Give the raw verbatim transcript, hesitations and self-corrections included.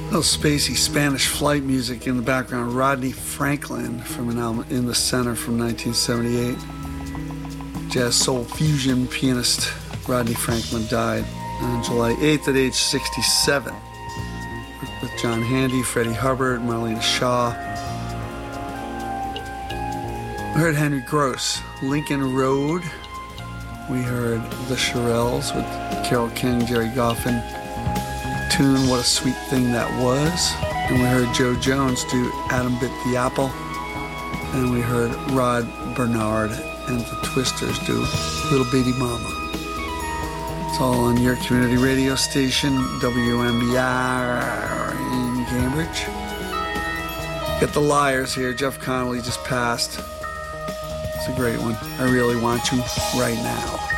Little spacey Spanish flight music in the background. Rodney Franklin from an album In the Center from nineteen seventy-eight. Jazz soul fusion pianist Rodney Franklin died on July eighth at age sixty-seven. Worked with John Handy, Freddie Hubbard, Marlena Shaw. We heard Henry Gross, Lincoln Road. We heard The Shirelles with Carole King, Jerry Goffin. Tune What a Sweet Thing That Was. And we heard Joe Jones do Adam Bit the Apple. And we heard Rod Bernard and the Twisters do Little Baby Mama. It's all on your community radio station, W M B R in Cambridge. Get the Liars here. Jeff Connolly just passed. It's a great one. I Really Want You Right Now.